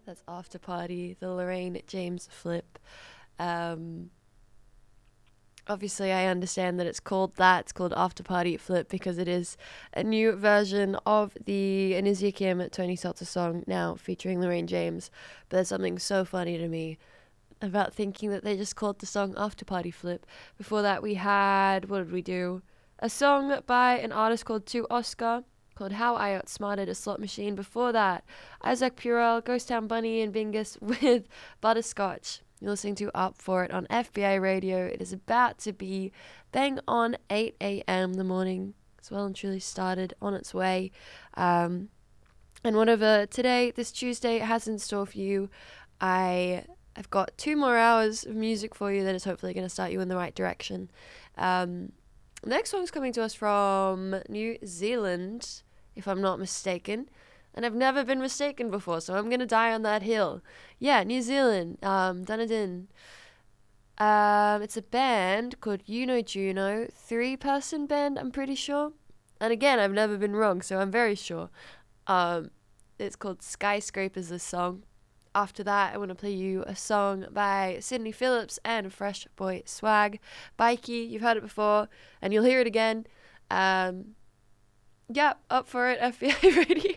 That's After Party, the Lorraine James flip. Um, Obviously, I understand that it's called that. It's called After Party Flip because it is a new version of the Anizia Kim Tony Seltzer song now featuring Lorraine James. But there's something so funny to me about thinking that they just called the song After Party Flip. Before that, we had, what did we do? A song by an artist called 2Oscar called How I Outsmarted a Slot Machine. Before that, Isaac Purell, Ghost Town Bunny, and Bingus with Butterscotch. You're listening to Up For It on FBI Radio. It is about to be bang on 8 a.m. The morning. It's well and truly started on its way. And whatever today, this Tuesday, has in store for you, I've got 2 more hours of music for you that is hopefully going to start you in the right direction. The next song's coming to us from New Zealand, if I'm not mistaken. And I've never been mistaken before, so I'm going to die on that hill. Yeah, New Zealand, Dunedin. It's a band called Juno Juno, 3-person band, I'm pretty sure. And again, I've never been wrong, so I'm very sure. It's called Skyscrapers, this song. After that, I want to play you a song by Sydney Phillips and Fresh Boy Swag. Bikey, you've heard it before, and you'll hear it again. Yeah, Up For It, FBI Radio.